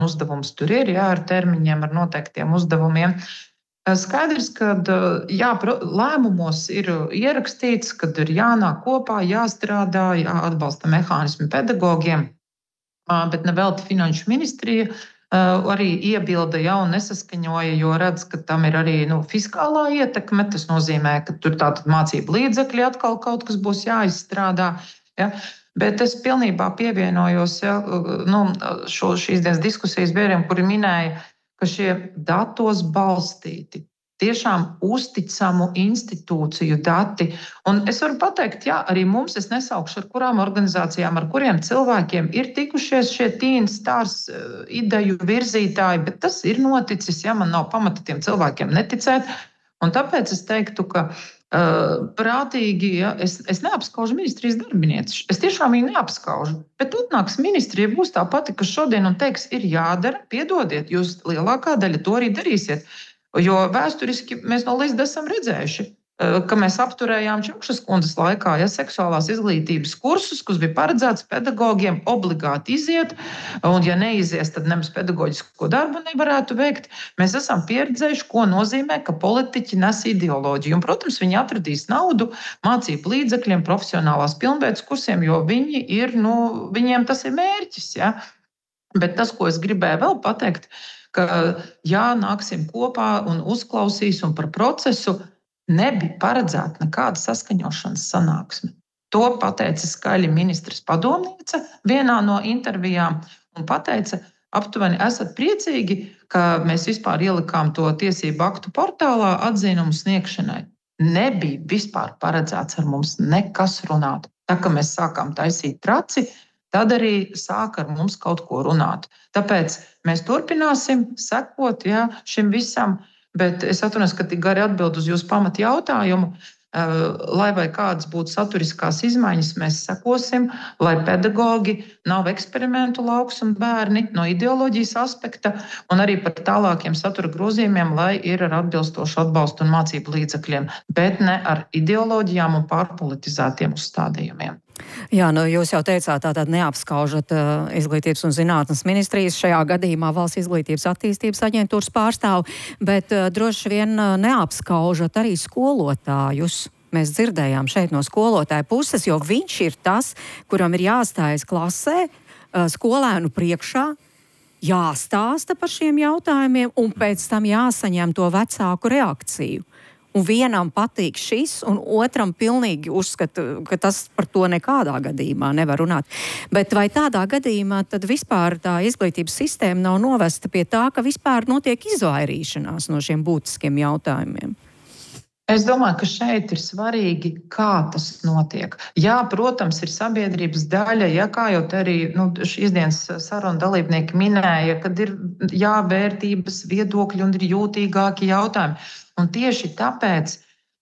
uzdevums tur ir, jā, ar termiņiem, ar noteiktiem uzdevumiem. Skaidrs, ka lēmumos ir ierakstīts, ka ir jānāk kopā, jāstrādā, jāatbalsta mehānismi pedagogiem, bet nevelti Finanšu ministrija arī iebilda un nesaskaņoja, jo redz, ka tam ir arī fiskālā ietekme. Tas nozīmē, ka tur tātad mācību līdzekļi atkal kaut kas būs jāizstrādā. Ja? Bet es pilnībā pievienojos šīs dienas diskusijas biedriem, kuri minēja, ka šie datos balstīti, tiešām uzticamu institūciju dati. Un es varu pateikt, jā, arī mums, es nesaukšu ar kurām organizācijām, ar kuriem cilvēkiem ir tikušies šie teen stars ideju virzītāji, bet tas ir noticis, ja man nav pamata tiem cilvēkiem neticēt. Un tāpēc es teiktu, ka prātīgi, ja, es neapskaužu ministrijas darbinieces. Es tiešām viņu neapskaužu. Bet atnāks ministrija, būs tā pati, kas šodien un teiks, ir jādara, piedodiet, jūs lielākā daļa to arī darīsiet. Jo vēsturiski mēs no līdz esam redzējuši, ka mēs apturējām Čukšas kundzes laikā seksuālās izglītības kursus, kas bija paredzēts pedagogiem obligāti iziet, un ja neizies, tad nemaz pedagoģisko darbu nevarētu veikt. Mēs esam pieredzējuši, ko nozīmē, ka politiķi nes ideoloģiju. Un, protams, viņi atradīs naudu mācību līdzekļiem, profesionālās pilnveides kursiem, jo viņiem tas ir mērķis. Ja? Bet tas, ko es gribēju vēl pateikt, ka nāksim kopā un uzklausīs un par procesu, nebija paredzēta nekāda saskaņošanas sanāksme. To pateica skaļi ministres padomniece vienā no intervijām un pateica, aptuveni esat priecīgi, ka mēs vispār ielikām to tiesību aktu portālā atzinumu sniegšanai. Nebija vispār paredzēts ar mums nekas runāt. Tā kā mēs sākām taisīt traci, tad arī sāk ar mums kaut ko runāt. Tāpēc mēs turpināsim sekot šim visam, bet es atvainojos, ka tik gari atbild uz jūsu pamatu jautājumu. Lai vai kādas būtu saturiskās izmaiņas, mēs sekosim, lai pedagogi nav eksperimentu lauks un bērni no ideoloģijas aspekta, un arī par tālākiem satura grozījumiem, lai ir ar atbilstošu atbalstu un mācību līdzekļiem, bet ne ar ideoloģijām un pārpolitizētiem uzstādījumiem. Jā, jūs jau teicāt, tātad neapskaužat Izglītības un zinātnes ministrijas, šajā gadījumā Valsts izglītības attīstības aģentūras pārstāvu, bet droši vien neapskaužat arī skolotājus. Mēs dzirdējām šeit no skolotāja puses, jo viņš ir tas, kuram ir jāstājas klasē, skolēnu priekšā, jāstāsta par šiem jautājumiem un pēc tam jāsaņem to vecāku reakciju. Un vienam patīk šis, un otram pilnīgi uzskata, ka tas par to nekādā gadījumā nevar runāt. Bet vai tādā gadījumā tad vispār tā izglītības sistēma nav novesta pie tā, ka vispār notiek izvairīšanās no šiem būtiskiem jautājumiem? Es domāju, ka šeit ir svarīgi, kā tas notiek. Jā, protams, ir sabiedrības daļa, kā jau te arī šīs dienas sarunu dalībnieki minēja, kad ir vērtības, viedokļi un ir jūtīgāki jautājumi. Un tieši tāpēc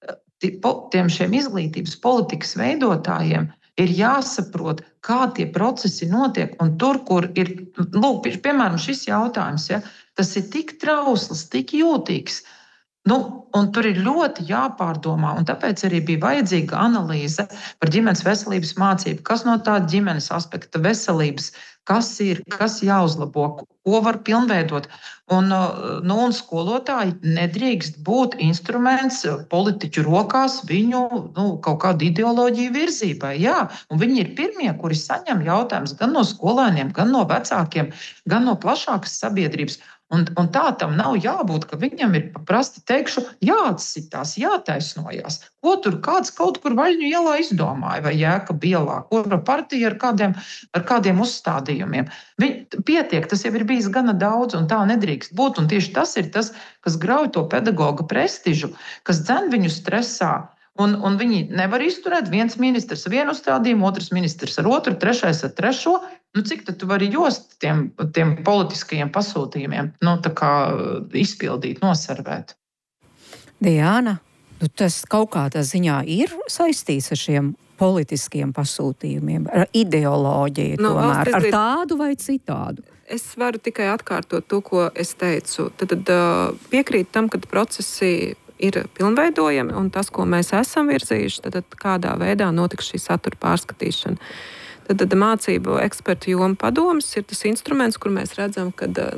šiem izglītības politikas veidotājiem ir jāsaprot, kā tie procesi notiek. Un tur, kur ir, piemēram, šis jautājums, tas ir tik trausls, tik jūtīgs, un tur ir ļoti jāpārdomā. Un tāpēc arī bija vajadzīga analīze par ģimenes veselības mācību, kas no tāda ģimenes aspekta veselības, kas ir, kas jāuzlabo, ko var pilnveidot. Un skolotāji nedrīkst būt instruments politiķu rokās viņu kaut kādu ideoloģiju virzībai. Jā, un viņi ir pirmie, kuri saņem jautājumus gan no skolēniem, gan no vecākiem, gan no plašākas sabiedrības. Un tā tam nav jābūt, ka viņam ir paprasti teikšu, jāatsitās, jātaisnojās. Ko tur kāds kaut kur Vaļņu ielā izdomāja vai Jēkaba ielā, kura partija ar kādiem uzstādījumiem. Pietiek, tas jau ir bijis gana daudz un tā nedrīkst būt. Un tieši tas ir tas, kas grauj to pedagoga prestižu, kas dzen viņu stresā. Un viņi nevar izturēt viens ministrs ar vienu uzstādījumu, otrs ministrs ar otru, trešais ar trešo. Cik tad tu vari jost tiem politiskajiem pasūtījumiem, izpildīt, noservēt? Diana, tas kaut kādā ziņā ir saistīts ar šiem politiskiem pasūtījumiem, ar ideoloģiju tomēr, ar tādu vai citādu? Es varu tikai atkārtot to, ko es teicu. Tad piekrīt tam, ka procesi ir pilnveidojami, un tas, ko mēs esam virzījuši, tad kādā veidā notiks šī satura pārskatīšana. Tad mācību ekspertu joma padomas ir tas instruments, kur mēs redzam, ka